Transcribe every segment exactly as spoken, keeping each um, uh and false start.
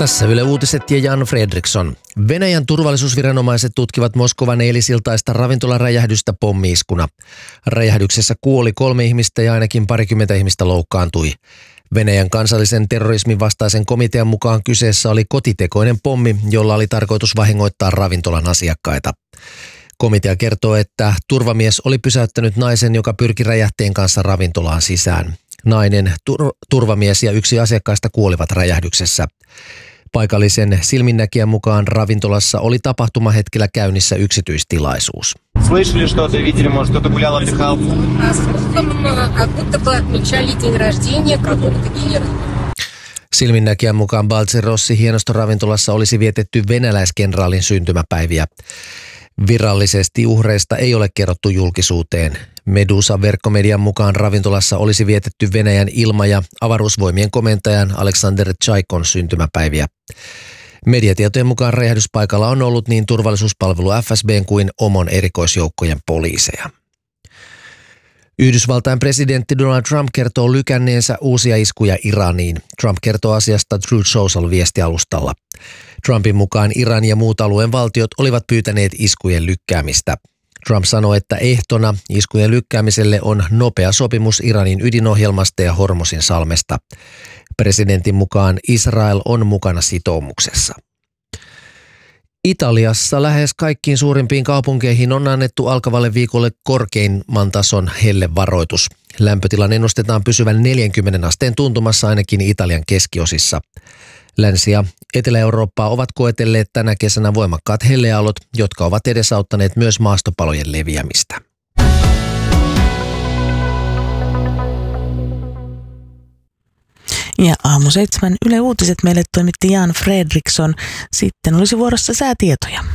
Tässä Yle Uutiset ja Jan Fredriksson. Venäjän turvallisuusviranomaiset tutkivat Moskovan eilisiltaista ravintolaräjähdystä pommi-iskuna. Räjähdyksessä kuoli kolme ihmistä ja ainakin parikymmentä ihmistä loukkaantui. Venäjän kansallisen terrorismin vastaisen komitean mukaan kyseessä oli kotitekoinen pommi, jolla oli tarkoitus vahingoittaa ravintolan asiakkaita. Komitea kertoo, että turvamies oli pysäyttänyt naisen, joka pyrki räjähteen kanssa ravintolaan sisään. Nainen, tur- turvamies ja yksi asiakkaista kuolivat räjähdyksessä. Paikallisen silminnäkijän mukaan ravintolassa oli tapahtumahetkellä käynnissä yksityistilaisuus. Silminnäkijän mukaan Balzerossi hienostoravintolassa olisi vietetty venäläiskenraalin syntymäpäiviä. Virallisesti uhreista ei ole kerrottu julkisuuteen. Medusa-verkkomedian mukaan ravintolassa olisi vietetty Venäjän ilma- ja avaruusvoimien komentajan Aleksander Tsaikon syntymäpäiviä. Mediatietojen mukaan räjähdyspaikalla on ollut niin turvallisuuspalvelu F S B:n kuin Omon erikoisjoukkojen poliiseja. Yhdysvaltain presidentti Donald Trump kertoo lykänneensä uusia iskuja Iraniin. Trump kertoo asiasta Truth Social-viestialustalla. Trumpin mukaan Iran ja muut alueen valtiot olivat pyytäneet iskujen lykkäämistä. Trump sanoi, että ehtona iskujen lykkäämiselle on nopea sopimus Iranin ydinohjelmasta ja Hormuzin salmesta. Presidentin mukaan Israel on mukana sitoumuksessa. Italiassa lähes kaikkiin suurimpiin kaupunkeihin on annettu alkavalle viikolle korkeimman tason hellevaroitus. Lämpötilan ennustetaan pysyvän neljänkymmenen asteen tuntumassa ainakin Italian keskiosissa. Länsi- ja Etelä-Eurooppaa ovat koetelleet tänä kesänä voimakkaat helleaallot, jotka ovat edesauttaneet myös maastopalojen leviämistä. Ja aamu seitsemän Yle Uutiset meille toimitti Jan Fredriksson. Sitten olisi vuorossa säätietoja.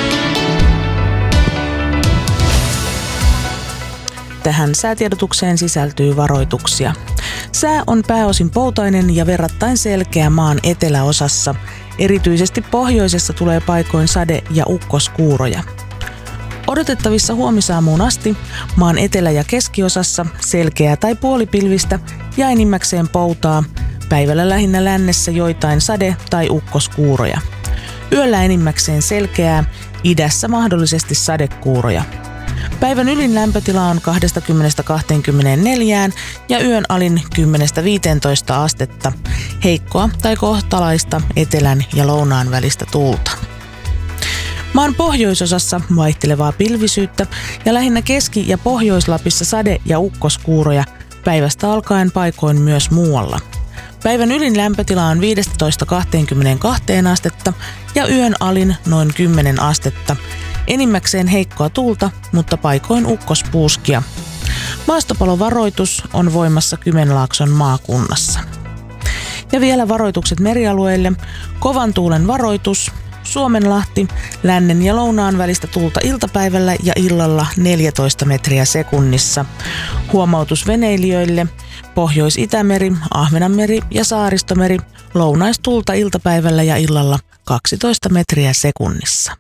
Tähän säätiedotukseen sisältyy varoituksia. Sää on pääosin poutainen ja verrattain selkeä maan eteläosassa. Erityisesti pohjoisessa tulee paikoin sade- ja ukkoskuuroja. Odotettavissa huomisaamuun asti maan etelä- ja keskiosassa selkeää tai puolipilvistä ja enimmäkseen poutaa. Päivällä lähinnä lännessä joitain sade- tai ukkoskuuroja. Yöllä enimmäkseen selkeää, idässä mahdollisesti sadekuuroja. Päivän ylin lämpötila on kaksikymmentä kaksikymmentäneljä ja yön alin kymmenestä viiteentoista astetta. Heikkoa tai kohtalaista etelän ja lounaan välistä tuulta. Maan pohjoisosassa vaihtelevaa pilvisyyttä ja lähinnä Keski- ja Pohjois-Lapissa sade- ja ukkoskuuroja, päivästä alkaen paikoin myös muualla. Päivän ylin lämpötila on viidestätoista kaksikymmentäkaksi astetta ja yön alin noin kymmenen astetta. Enimmäkseen heikkoa tuulta, mutta paikoin ukkospuuskia. Maastopalovaroitus on voimassa Kymenlaakson maakunnassa. Ja vielä varoitukset merialueille. Kovan tuulen varoitus. Suomenlahti, lännen ja lounaan välistä tuulta iltapäivällä ja illalla neljätoista metriä sekunnissa. Huomautus veneilijöille. Pohjois-Itämeri, Ahvenanmeri ja Saaristomeri, lounaistuulta iltapäivällä ja illalla kaksitoista metriä sekunnissa.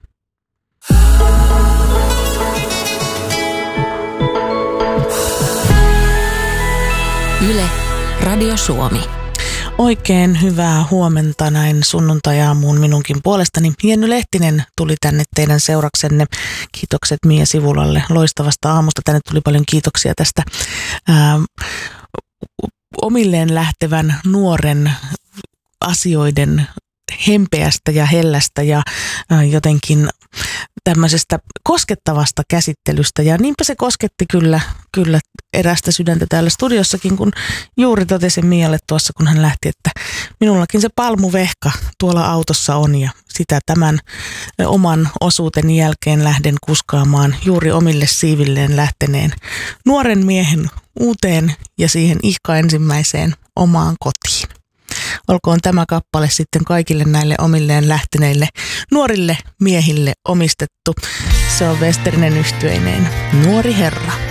Yle, Radio Suomi. Oikein hyvää huomenta näin sunnuntai-aamuun minunkin puolestani. Jenny Lehtinen tuli tänne teidän seuraksenne. Kiitokset Mia Sivulalle loistavasta aamusta. Tänne tuli paljon kiitoksia tästä ää, omilleen lähtevän nuoren asioiden hempeästä ja hellästä ja ää, jotenkin tämmöisestä koskettavasta käsittelystä. Ja niinpä se kosketti kyllä, kyllä erästä sydäntä täällä studiossakin, kun juuri totesin Mialle tuossa, kun hän lähti, että minullakin se palmuvehka tuolla autossa on ja sitä tämän oman osuuteni jälkeen lähden kuskaamaan juuri omille siivilleen lähteneen nuoren miehen uuteen ja siihen ihka ensimmäiseen omaan kotiin. Olkoon tämä kappale sitten kaikille näille omilleen lähteneille nuorille miehille omistettu. Se on Westerinen yhtyeineen Nuori herra.